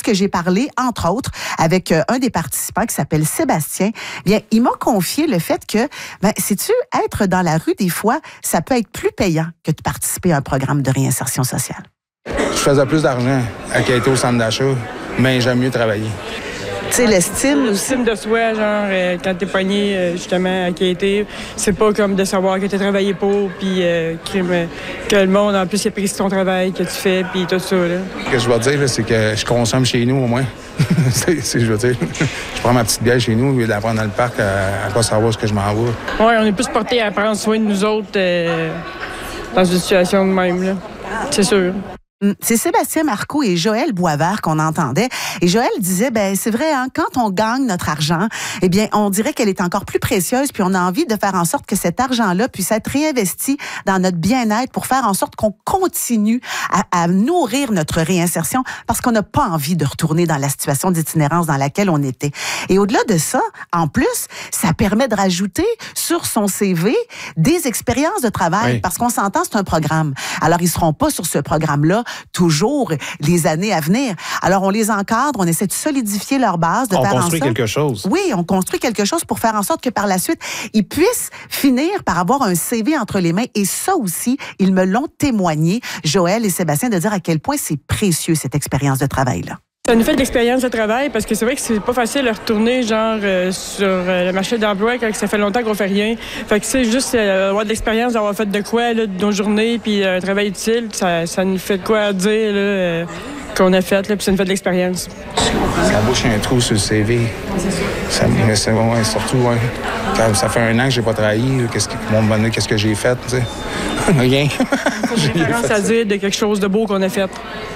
lorsque j'ai parlé, entre autres, avec un des participants qui s'appelle Sébastien, bien, il m'a confié le fait que, sais-tu, être dans la rue, des fois, ça peut être plus payant que de participer à un programme de réinsertion sociale. Je faisais plus d'argent à quêter au centre d'achat, mais j'aime mieux travailler. Tu sais, l'estime de soi, genre, quand t'es pogné, justement, à quêter, c'est pas comme de savoir que t'as travaillé pour, puis que le monde, en plus, il apprécie ton travail que tu fais, puis tout ça, là. Ce que je veux dire, là, c'est que je consomme chez nous, au moins. Je veux dire, je prends ma petite bière chez nous, au lieu de la prendre dans le parc, à pas savoir ce que je m'en vais. Oui, on est plus portés à prendre soin de nous autres dans une situation de même, là. C'est sûr. C'est Sébastien Marcoux et Joël Boisvert qu'on entendait. Et Joël disait, c'est vrai, hein, quand on gagne notre argent, eh bien, on dirait qu'elle est encore plus précieuse, puis on a envie de faire en sorte que cet argent-là puisse être réinvesti dans notre bien-être pour faire en sorte qu'on continue à nourrir notre réinsertion parce qu'on n'a pas envie de retourner dans la situation d'itinérance dans laquelle on était. Et au-delà de ça, en plus, ça permet de rajouter sur son CV des expériences de travail, parce qu'on s'entend, c'est un programme. Alors, ils seront pas sur ce programme-là toujours les années à venir. Alors, on les encadre, on essaie de solidifier leur base, de faire en sorte... On construit quelque chose. Oui, on construit quelque chose pour faire en sorte que par la suite, ils puissent finir par avoir un CV entre les mains. Et ça aussi, ils me l'ont témoigné, Joël et Sébastien, de dire à quel point c'est précieux, cette expérience de travail-là. Ça nous fait de l'expérience de travail parce que c'est vrai que c'est pas facile de retourner genre sur le marché d'emploi quand ça fait longtemps qu'on fait rien. Fait que c'est juste avoir de l'expérience, d'avoir fait de quoi là, de nos journées puis un travail utile, ça nous fait de quoi dire là, qu'on a fait là, puis ça nous fait de l'expérience. Ça bouche un trou sur le CV. Mais c'est surtout quand ça fait 1 an que j'ai pas travaillé, qu'est-ce qu'ils vont me demander qu'est-ce que j'ai fait, tu sais. Rien. J'ai une référence à dire de quelque chose de beau qu'on a fait.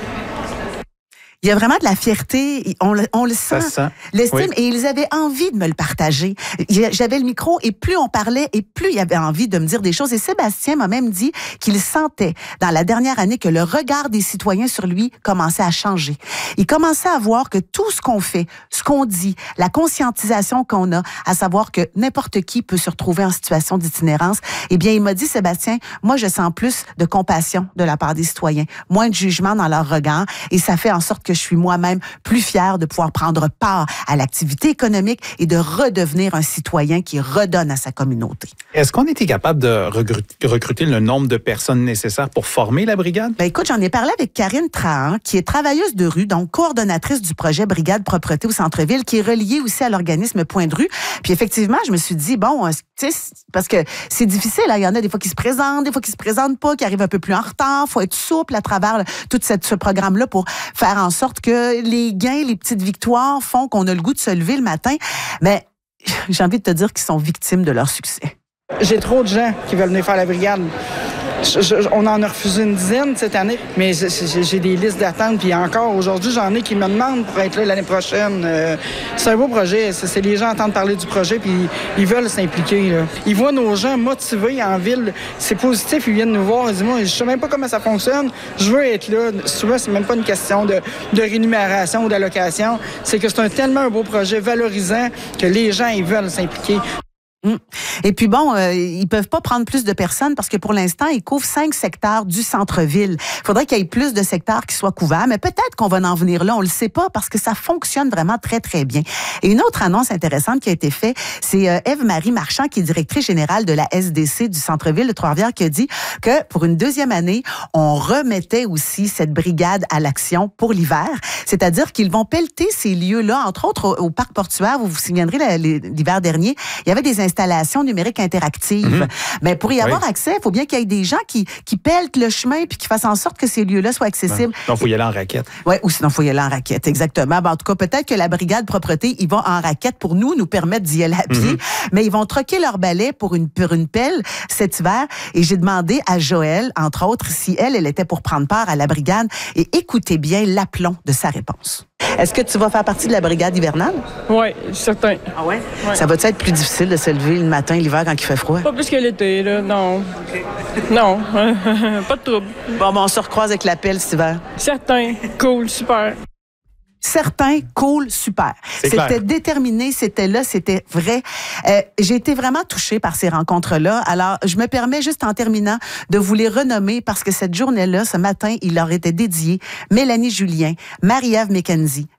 Il y a vraiment de la fierté, on le sent, l'estime, et ils avaient envie de me le partager. J'avais le micro, et plus on parlait, et plus il y avait envie de me dire des choses. Et Sébastien m'a même dit qu'il sentait, dans la dernière année, que le regard des citoyens sur lui commençait à changer. Il commençait à voir que tout ce qu'on fait, ce qu'on dit, la conscientisation qu'on a, à savoir que n'importe qui peut se retrouver en situation d'itinérance, eh bien, il m'a dit, Sébastien, moi, je sens plus de compassion de la part des citoyens, moins de jugement dans leur regard, et ça fait en sorte que je suis moi-même plus fière de pouvoir prendre part à l'activité économique et de redevenir un citoyen qui redonne à sa communauté. Est-ce qu'on était capable de recruter le nombre de personnes nécessaires pour former la brigade? Écoute, j'en ai parlé avec Karine Trahan, qui est travailleuse de rue, donc coordonnatrice du projet Brigade Propreté au centre-ville, qui est reliée aussi à l'organisme Point de rue. Puis effectivement, je me suis dit, tu sais, parce que c'est difficile, il y en a des fois qui se présentent, des fois qui se présentent pas, qui arrivent un peu plus en retard. Il faut être souple à travers tout ce programme-là pour faire en sorte que les gains, les petites victoires font qu'on a le goût de se lever le matin. Mais j'ai envie de te dire qu'ils sont victimes de leur succès. J'ai trop de gens qui veulent venir faire la brigade. On en a refusé une dizaine cette année, mais j'ai des listes d'attente. Puis encore, aujourd'hui, j'en ai qui me demandent pour être là l'année prochaine. C'est un beau projet. C'est les gens entendent parler du projet, puis ils veulent s'impliquer. Là. Ils voient nos gens motivés en ville. C'est positif, ils viennent nous voir. Ils disent, moi, je sais même pas comment ça fonctionne. Je veux être là. Souvent, c'est même pas une question de rémunération ou d'allocation. C'est que c'est tellement un beau projet valorisant que les gens, ils veulent s'impliquer. Et puis ils peuvent pas prendre plus de personnes parce que pour l'instant, ils couvrent 5 secteurs du centre-ville. Il faudrait qu'il y ait plus de secteurs qui soient couverts, mais peut-être qu'on va en venir là, on le sait pas parce que ça fonctionne vraiment très, très bien. Et une autre annonce intéressante qui a été faite, c'est Ève-Marie Marchand, qui est directrice générale de la SDC du centre-ville de Trois-Rivières, qui a dit que pour une 2e année, on remettait aussi cette brigade à l'action pour l'hiver. C'est-à-dire qu'ils vont pelleter ces lieux-là, entre autres au parc portuaire. Vous vous souviendrez, l'hiver dernier, il y avait des installations numériques interactives. Mais pour y avoir accès, il faut bien qu'il y ait des gens qui pelletent le chemin puis qui fassent en sorte que ces lieux-là soient accessibles. Donc, il faut y aller en raquette. Oui, ou sinon, il faut y aller en raquette, exactement. En tout cas, peut-être que la brigade propreté, ils vont en raquette pour nous permettre d'y aller à pied, mais ils vont troquer leur balai pour une pelle cet hiver. Et j'ai demandé à Joël, entre autres, si elle était pour prendre part à la brigade. Et écoutez bien l'aplomb de sa réponse. Est-ce que tu vas faire partie de la brigade hivernale? Oui, certain. Ah ouais? Ça va-tu être plus difficile de se lever le matin, l'hiver, quand il fait froid? Pas plus que l'été, là, non. Okay. Non, pas de trouble. Bon, on se recroise avec la pelle cet hiver. Certain. Cool, super. Certain, cool, super. C'était déterminé, c'était là, c'était vrai. J'ai été vraiment touchée par ces rencontres-là. Alors, je me permets juste en terminant de vous les renommer parce que cette journée-là, ce matin, il leur était dédié Mélanie Julien, Marie-Ève McKenzie,